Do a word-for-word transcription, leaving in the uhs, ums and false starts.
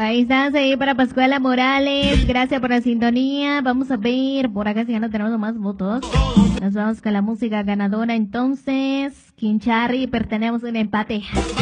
Ahí estás, ahí para Pascuala Morales. Gracias por la sintonía. Vamos a ver, por acá si ya no tenemos más votos. Nos vamos con la música ganadora entonces. Quincharri, pero tenemos un empate.